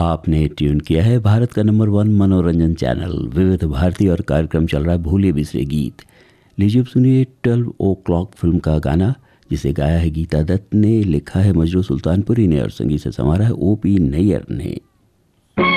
आपने ट्यून किया है भारत का नंबर 1 मनोरंजन चैनल विविध भारती और कार्यक्रम चल रहा है भूले बिसरे गीत। लीजिए अब सुनिए 12 ओ क्लॉक फिल्म का गाना, जिसे गाया है गीता दत्त ने, लिखा है मजरू सुल्तानपुरी ने और संगीत से संवारा है ओपी नैयर ने।